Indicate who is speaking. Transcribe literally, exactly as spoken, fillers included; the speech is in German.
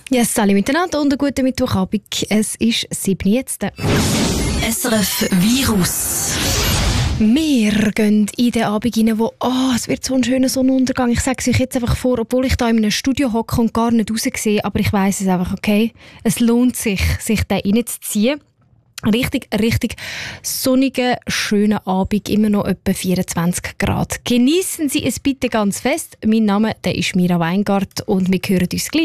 Speaker 1: Ja, yes, alle miteinander und einen guten Mittwochabend. Es ist sieben jetzt.
Speaker 2: S R F Virus.
Speaker 1: Wir gehen in den Abend rein, wo oh, es wird so ein schöner Sonnenuntergang. Ich sage es euch jetzt einfach vor, obwohl ich da in einem Studio hocke und gar nicht raussehe, aber ich weiss es einfach, okay, es lohnt sich, sich da reinzuziehen. Richtig, richtig sonniger, schöner Abend, immer noch etwa vierundzwanzig Grad. Genießen Sie es bitte ganz fest. Mein Name der ist Mira Weingart und wir hören uns gleich.